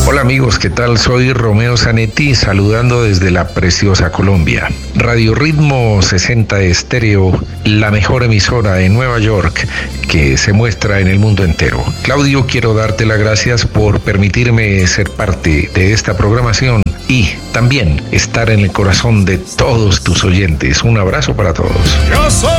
Hola amigos, ¿qué tal? Soy Romeo Zanetti, saludando desde la preciosa Colombia. Radio Ritmo 60 Estéreo, la mejor emisora de Nueva York que se muestra en el mundo entero. Claudio, quiero darte las gracias por permitirme ser parte de esta programación y también estar en el corazón de todos tus oyentes. Un abrazo para todos. Yo soy